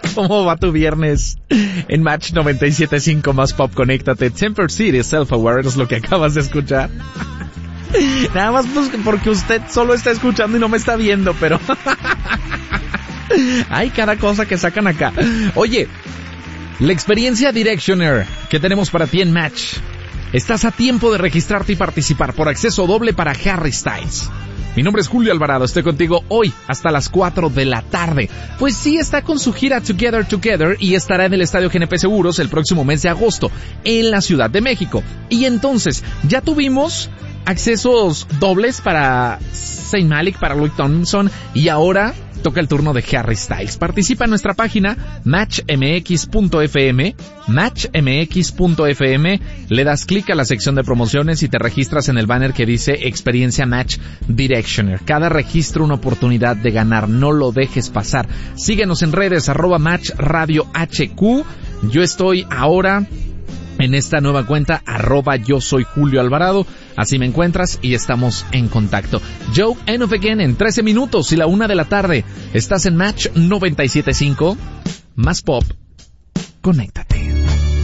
¿Cómo va tu viernes? En Match 97.5 más Pop, conéctate. Temper City, Self-Aware, es lo que acabas de escuchar. Nada más pues, porque usted solo está escuchando y no me está viendo, pero... Ay, cada cosa que sacan acá. Oye, la experiencia Directioner que tenemos para ti en Match. Estás a tiempo de registrarte y participar por acceso doble para Harry Styles. Mi nombre es Julio Alvarado, estoy contigo hoy hasta las 4 de la tarde. Pues sí, está con su gira Together Together y estará en el Estadio GNP Seguros el próximo mes de agosto, en la Ciudad de México. Y entonces, ya tuvimos accesos dobles para Zayn Malik, para Louis Tomlinson, y ahora toca el turno de Harry Styles. Participa en nuestra página matchmx.fm, le das clic a la sección de promociones y te registras en el banner que dice Experiencia Match Directioner. Cada registro una oportunidad de ganar, no lo dejes pasar. Síguenos en redes @matchradiohq. Yo estoy ahora en esta nueva cuenta @yo soy Julio Alvarado. Así me encuentras y estamos en contacto. Joe End of Again en 13 minutos y la 1 de la tarde. Estás en Match 97.5 más Pop. Conéctate.